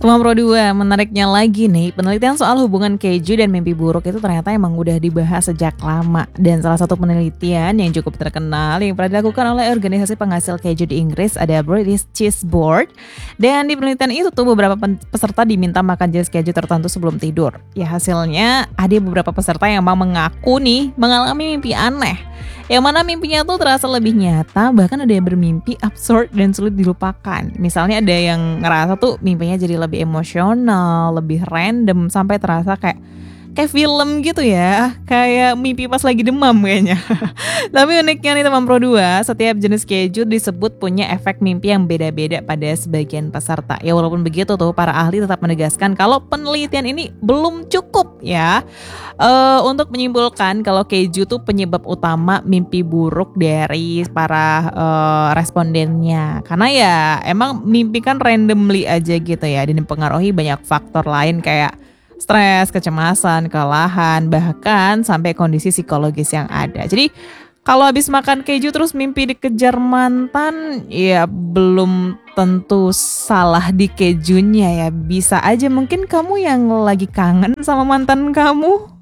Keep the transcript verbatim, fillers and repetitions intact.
Teman Pro dua, menariknya lagi nih, penelitian soal hubungan keju dan mimpi buruk itu ternyata emang udah dibahas sejak lama. Dan salah satu penelitian yang cukup terkenal yang pernah dilakukan oleh organisasi penghasil keju di Inggris ada British Cheese Board. Dan di penelitian itu tuh beberapa peserta diminta makan jenis keju tertentu sebelum tidur. Ya hasilnya ada beberapa peserta yang emang mengaku nih mengalami mimpi aneh. Yang mana mimpinya tuh terasa lebih nyata, bahkan ada yang bermimpi absurd dan sulit dilupakan. Misalnya ada yang ngerasa tuh mimpinya jadi lebih emosional, lebih random, sampai terasa kayak kayak film gitu ya, kayak mimpi pas lagi demam kayaknya. Tapi uniknya nih teman Pro dua, setiap jenis keju disebut punya efek mimpi yang beda-beda pada sebagian peserta. Ya walaupun begitu tuh, para ahli tetap menegaskan kalau penelitian ini belum cukup ya uh, untuk menyimpulkan kalau keju tuh penyebab utama mimpi buruk dari para uh, respondennya. Karena ya emang mimpi kan randomly aja gitu ya, dan dipengaruhi banyak faktor lain kayak stres, kecemasan, kelelahan, bahkan sampai kondisi psikologis yang ada. Jadi kalau habis makan keju terus mimpi dikejar mantan, ya belum tentu salah di kejunya ya. Bisa aja mungkin kamu yang lagi kangen sama mantan kamu.